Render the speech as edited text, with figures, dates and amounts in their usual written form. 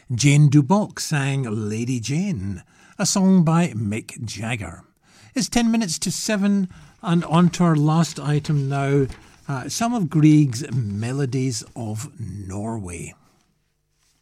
Jane Duboc sang Lady Jane, a song by Mick Jagger. It's 10 minutes to 7, and on to our last item now, some of Grieg's Melodies of Norway.